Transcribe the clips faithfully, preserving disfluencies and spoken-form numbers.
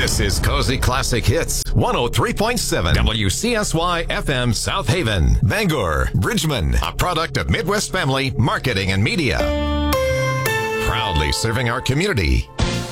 This is Cozy Classic Hits, one oh three point seven W C S Y F M South Haven, Bangor, Bridgman, a product of Midwest Family Marketing and Media. Proudly serving our community.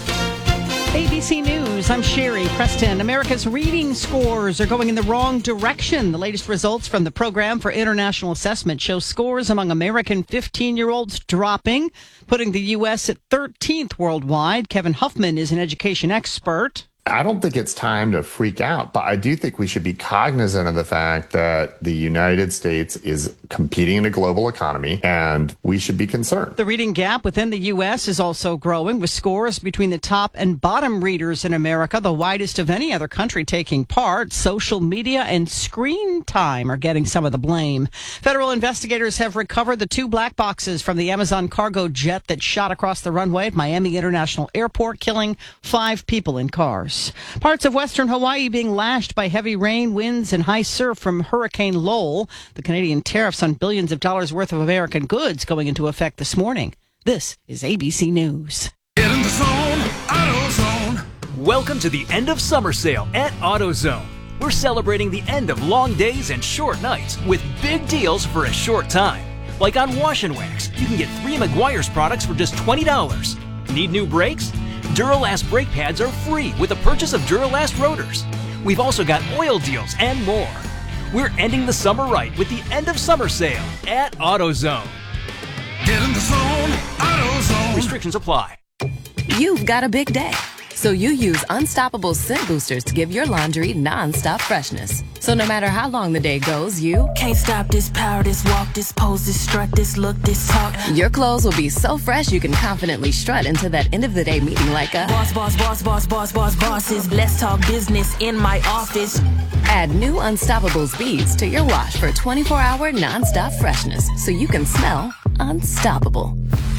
A B C News, I'm Sherry Preston. America's reading scores are going in the wrong direction. The latest results from the Program for International Assessment show scores among American fifteen-year-olds dropping, putting the U S at thirteenth worldwide. Kevin Huffman is an education expert. I don't think it's time to freak out, but I do think we should be cognizant of the fact that the United States is competing in a global economy, and we should be concerned. The reading gap within the U S is also growing, with scores between the top and bottom readers in America the widest of any other country taking part. Social media and screen time are getting some of the blame. Federal investigators have recovered the two black boxes from the Amazon cargo jet that shot across the runway at Miami International Airport, killing five people in cars. Parts of western Hawaii being lashed by heavy rain, winds, and high surf from Hurricane Lowell. The Canadian tariffs on billions of dollars worth of American goods going into effect this morning. This is A B C News. Get in the zone, AutoZone. Welcome to the end of summer sale at AutoZone. We're celebrating the end of long days and short nights with big deals for a short time. Like on Wash and Wax, you can get three Meguiar's products for just twenty dollars. Need new brakes? Duralast brake pads are free with the purchase of Duralast rotors. We've also got oil deals and more. We're ending the summer right with the end of summer sale at AutoZone. Get in the zone, AutoZone. Restrictions apply. You've got a big day, so you use Unstoppable Scent Boosters to give your laundry non-stop freshness. So no matter how long the day goes, you can't stop this power, this walk, this pose, this strut, this look, this talk. Your clothes will be so fresh you can confidently strut into that end of the day meeting like a boss, boss, boss, boss, boss, boss, bosses. Let's talk business in my office. Add new Unstoppables beads to your wash for twenty-four hour non-stop freshness, so you can smell unstoppable.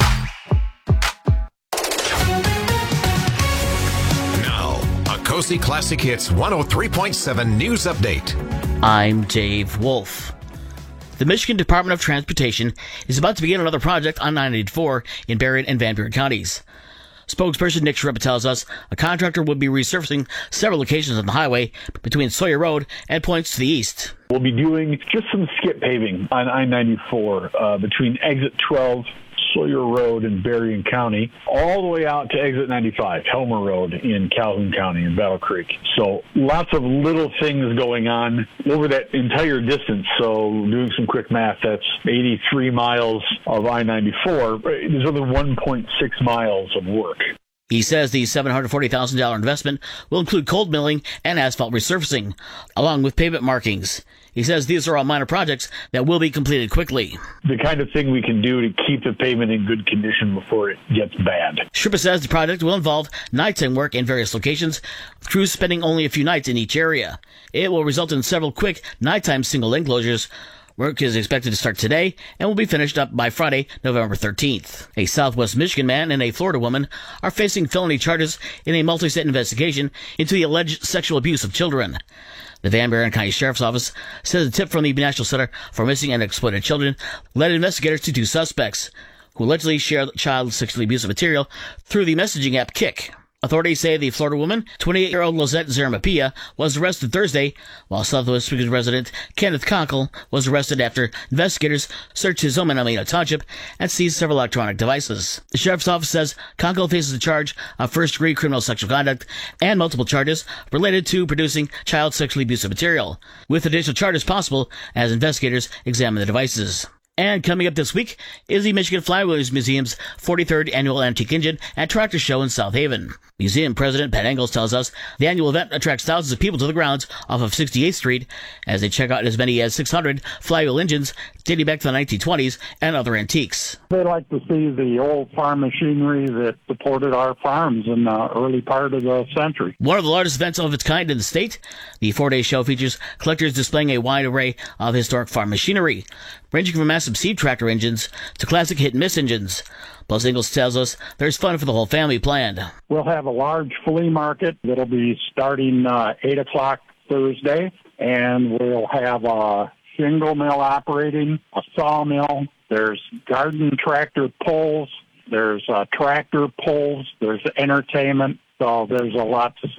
Cozy Classic Hits one oh three point seven News Update. I'm Dave Wolf. The Michigan Department of Transportation is about to begin another project on nine eighty-four in Barron and Van Buren counties. Spokesperson Nick Shrippa tells us a contractor will be resurfacing several locations on the highway between Sawyer Road and points to the east. We'll be doing just some skip paving on I ninety-four uh, between exit twelve, Sawyer Road in Berrien County, all the way out to exit ninety-five, Helmer Road in Calhoun County in Battle Creek. So lots of little things going on over that entire distance. So doing some quick math, that's eighty-three miles of I ninety-four. There's only one point six miles of work. He says the seven hundred forty thousand dollars investment will include cold milling and asphalt resurfacing, along with pavement markings. He says these are all minor projects that will be completed quickly. The kind of thing we can do to keep the pavement in good condition before it gets bad. Shrippa says the project will involve nighttime work in various locations, with crews spending only a few nights in each area. It will result in several quick nighttime single lane closures. Work is expected to start today and will be finished up by Friday, November thirteenth. A Southwest Michigan man and a Florida woman are facing felony charges in a multi-state investigation into the alleged sexual abuse of children. The Van Buren County Sheriff's Office says a tip from the National Center for Missing and Exploited Children led investigators to two suspects who allegedly shared child sexually abusive material through the messaging app Kik. Authorities say the Florida woman, twenty-eight-year-old Lizette Zeramapia, was arrested Thursday, while Southwest Michigan resident Kenneth Conkle was arrested after investigators searched his home in Almena Township and seized several electronic devices. The Sheriff's Office says Conkle faces a charge of first-degree criminal sexual conduct and multiple charges related to producing child sexually abusive material, with additional charges possible as investigators examine the devices. And coming up this week is the Michigan Flywheelers Museum's forty-third Annual Antique Engine and Tractor Show in South Haven. Museum President Pat Engels tells us the annual event attracts thousands of people to the grounds off of sixty-eighth Street as they check out as many as six hundred flywheel engines dating back to the nineteen twenties and other antiques. They like to see the old farm machinery that supported our farms in the early part of the century. One of the largest events of its kind in the state, the four-day show features collectors displaying a wide array of historic farm machinery, ranging from massive seed tractor engines to classic hit-and-miss engines. Plus, Ingalls tells us there's fun for the whole family planned. We'll have a large flea market that'll be starting uh, eight o'clock Thursday, and we'll have a shingle mill operating, a sawmill. There's garden tractor pulls. There's uh, tractor pulls. There's entertainment. So there's a lot to see.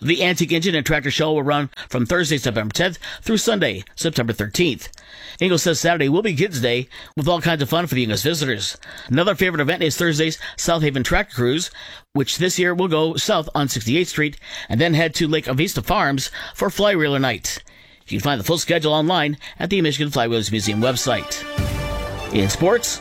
The Antique Engine and Tractor Show will run from Thursday, September tenth through Sunday, September thirteenth. Ingalls says Saturday will be Kids Day with all kinds of fun for the Ingalls visitors. Another favorite event is Thursday's South Haven Tractor Cruise, which this year will go south on sixty-eighth Street and then head to Lake Avista Farms for Flywheeler Night. You can find the full schedule online at the Michigan Flywheelers Museum website. In sports,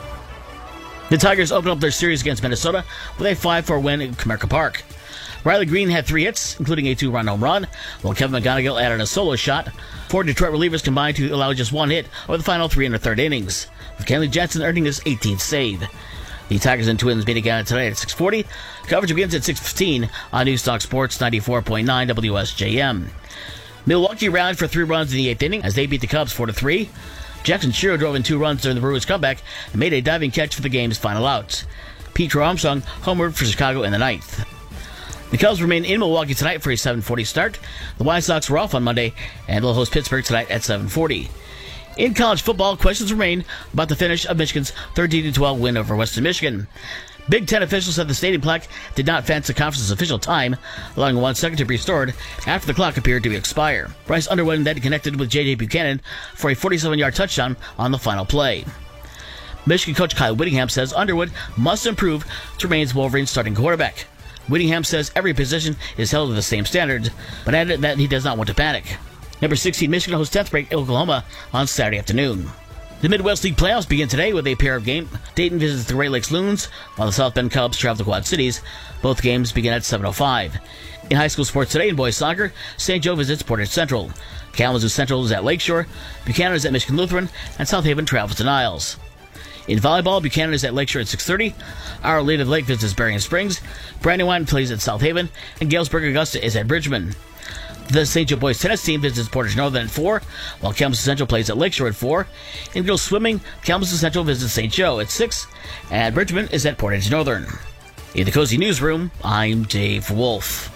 the Tigers opened up their series against Minnesota with a five four win in Comerica Park. Riley Green had three hits, including a two-run home run, while Kevin McGonigal added a solo shot. Four Detroit relievers combined to allow just one hit over the final three and a third innings, with Kenley Jansen earning his eighteenth save. The Tigers and Twins meet again today at six forty. Coverage begins at six fifteen on Newstalk Sports ninety-four point nine W S J M. Milwaukee rallied for three runs in the eighth inning as they beat the Cubs four to three. Jackson Shiro drove in two runs during the Brewers' comeback and made a diving catch for the game's final out. Petro Armstrong homered for Chicago in the ninth. The Cubs remain in Milwaukee tonight for a seven forty start. The White Sox were off on Monday and will host Pittsburgh tonight at seven forty. In college football, questions remain about the finish of Michigan's thirteen to twelve win over Western Michigan. Big Ten officials said the stadium clock did not advance the conference's official time, allowing one second to be restored after the clock appeared to expire. Bryce Underwood then connected with J J Buchanan for a forty-seven-yard touchdown on the final play. Michigan coach Kyle Whittingham says Underwood must improve to remain Wolverine's starting quarterback. Whittingham says every position is held to the same standards, but added that he does not want to panic. Number sixteen Michigan hosts tenth ranked Oklahoma on Saturday afternoon. The Midwest League playoffs begin today with a pair of games. Dayton visits the Great Lakes Loons, while the South Bend Cubs travel to Quad Cities. Both games begin at seven oh five. In high school sports today in boys soccer, Saint Joe visits Portage Central. Kalamazoo Central is at Lakeshore, Buchanan is at Michigan Lutheran, and South Haven travels to Niles. In volleyball, Buchanan is at Lakeshore at six thirty. Our Lady of the Lake visits Berrien Springs. Brandywine plays at South Haven, and Galesburg Augusta is at Bridgman. The Saint Joe boys tennis team visits Portage Northern at four, while Kalamazoo Central plays at Lakeshore at four. In girls swimming, Kalamazoo Central visits Saint Joe at six, and Bridgman is at Portage Northern. In the Cozy Newsroom, I'm Dave Wolf.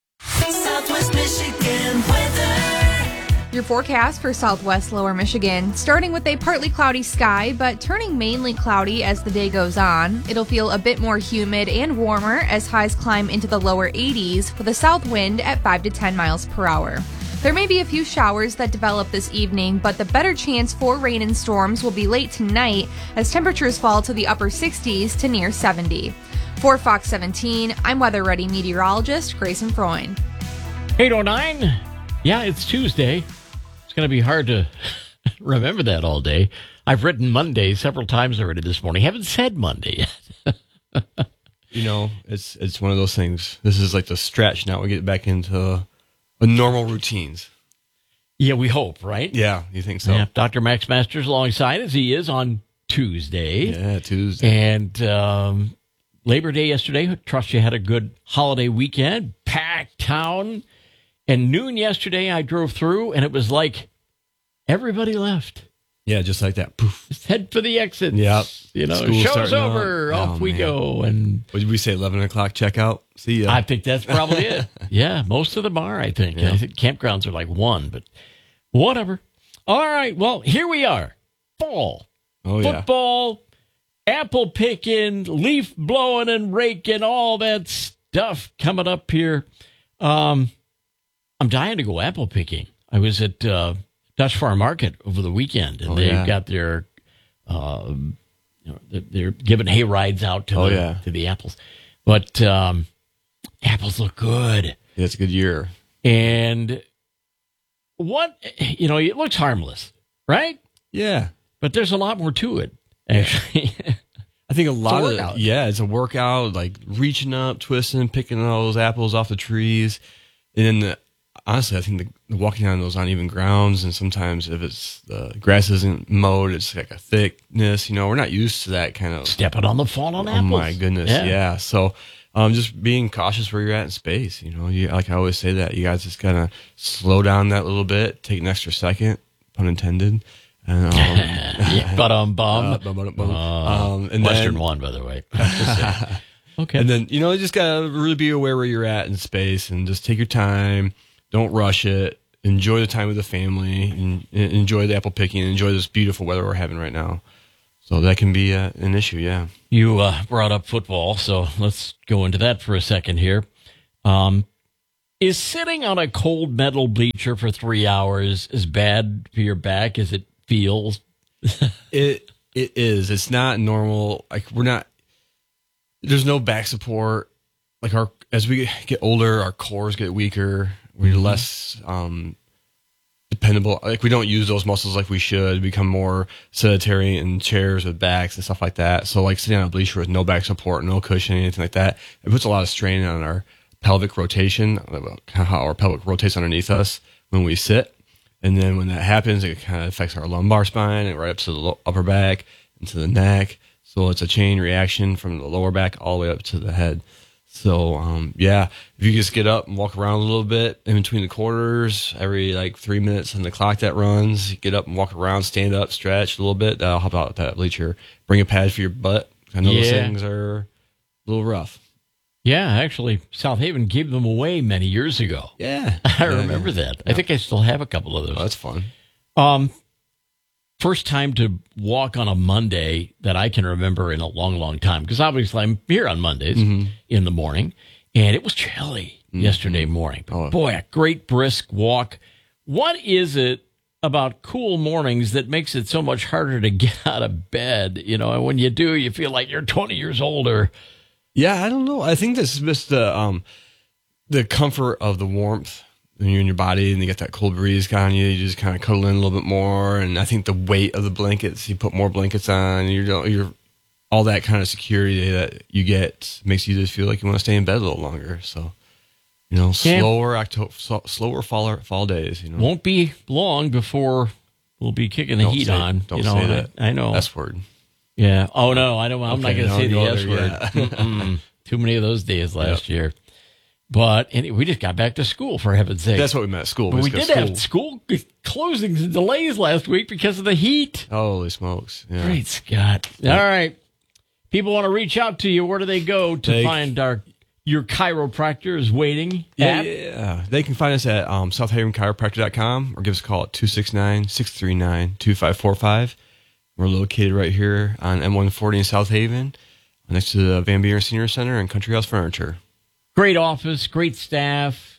Southwest Michigan weather. Your forecast for southwest lower Michigan, starting with a partly cloudy sky, but turning mainly cloudy as the day goes on. It'll feel a bit more humid and warmer as highs climb into the lower eighties with a south wind at five to ten miles per hour. There may be a few showers that develop this evening, but the better chance for rain and storms will be late tonight as temperatures fall to the upper sixties to near seventy. For Fox seventeen, I'm Weather Ready meteorologist Grayson Freund. eight oh nine. Yeah, it's Tuesday. It's going to be hard to remember that all day. I've written Monday several times already this morning. Haven't said Monday yet. You know, it's it's one of those things. This is like the stretch. Now we get back into a normal routines. Yeah, we hope, right? Yeah, you think so? Yeah, Doctor Max Masters alongside as he is on Tuesday. Yeah, Tuesday. And um, Labor Day yesterday. Trust you had a good holiday weekend. Packed town. And noon yesterday, I drove through, and it was like everybody left. Yeah, just like that. Poof. Just head for the exits. Yeah. You know, School show's over. Up. Off Oh, we man. go. And what did we say, eleven o'clock checkout? See ya. I think that's probably it. Yeah, most of them are, I think. Yeah. I think campgrounds are like one, but whatever. All right, well, here we are. Fall. Oh, yeah. Football, apple picking, leaf blowing and raking, all that stuff coming up here. Um, I'm dying to go apple picking. I was at uh, Dutch Farm Market over the weekend, and Oh, they've yeah. got their, uh, you know, they're, they're giving hay rides out to Oh, the, yeah. to the apples. But um, apples look good. Yeah, it's a good year. And what, you know, it looks harmless, right? Yeah. But there's a lot more to it, actually. I think a lot of workout. yeah, it's a workout, like reaching up, twisting, picking all those apples off the trees. And then the, honestly, I think the, the walking on those uneven grounds, and sometimes if it's the grass isn't mowed, it's like a thickness. You know, we're not used to that kind of Stepping on the fallen oh apples. my goodness, Yeah. yeah. So, um, just being cautious where you're at in space. You know, you like I always say that you guys just gotta slow down that little bit, take an extra second, pun intended. And, um, Yeah, but um, bum. uh, bum, bum, bum. Uh, Um, and Western then- one, by the way. Okay. And then, you know, you just got to really be aware where you're at in space and just take your time. Don't rush it. Enjoy the time with the family and, and enjoy the apple picking and enjoy this beautiful weather we're having right now. So that can be uh, an issue, yeah. You uh, brought up football, so let's go into that for a second here. Um, Is sitting on a cold metal bleacher for three hours as bad for your back as it feels? it it is. It's not normal. Like we're not. There's no back support. Like our as we get older, our cores get weaker. We're mm-hmm. less um, dependable. Like we don't use those muscles like we should. We become more sedentary in chairs with backs and stuff like that. So like sitting on a bleacher with no back support, no cushion, anything like that, it puts a lot of strain on our pelvic rotation, how our pelvic rotates underneath us when we sit. And then when that happens, it kind of affects our lumbar spine and right up to the upper back and to the neck. So it's a chain reaction from the lower back all the way up to the head. So, um, yeah, if you just get up and walk around a little bit in between the quarters, every like three minutes on the clock that runs, you get up and walk around, stand up, stretch a little bit. That'll help out that bleacher. Bring a pad for your butt. I know yeah. those things are a little rough. Yeah, actually, South Haven gave them away many years ago. Yeah. I yeah, remember yeah. that. Yeah. I think I still have a couple of those. Oh, that's fun. Um, first time to walk on a Monday that I can remember in a long, long time, because obviously I'm here on Mondays mm-hmm. in the morning, and it was chilly mm-hmm. yesterday morning. But oh. boy, a great brisk walk. What is it about cool mornings that makes it so much harder to get out of bed? You know, and when you do, you feel like you're twenty years older. Yeah, I don't know. I think this is just the um, the comfort of the warmth when you're in your body and you get that cold breeze on you. You just kind of cuddle in a little bit more. And I think the weight of the blankets, you put more blankets on, you're, you're all that kind of security that you get makes you just feel like you want to stay in bed a little longer. So, you know, slower October, slower fall fall days. You know, won't be long before we'll be kicking the don't heat say, on. Don't you know, say that. I, I know. S word. Yeah. Oh no, I don't. I'm okay, not going to say the S there, word. Yeah. Too many of those days last yep. year. But anyway, we just got back to school, for heaven's sake. That's what we meant, school. But we we did school. have school closings and delays last week because of the heat. Holy smokes! Yeah. Great Scott! Yeah. All right, people want to reach out to you. Where do they go to they, find our your chiropractor is waiting? Yeah, at? yeah. They can find us at um, south haven chiropractor dot com or give us a call at two six nine, six three nine, two five four five. We're located right here on M one forty in South Haven, next to the Van Buren Senior Center and Country House Furniture. Great office, great staff,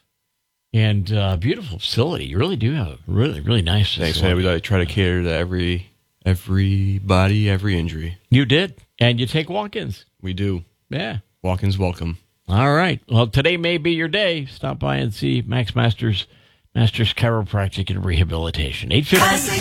and uh, beautiful facility. You really do have a really, really nice facility. Thanks, man. We like, try to cater to every everybody, every injury. You did, and you take walk-ins. We do. Yeah. Walk-ins welcome. All right. Well, today may be your day. Stop by and see Max Masters, Masters Chiropractic and Rehabilitation. eight fifty.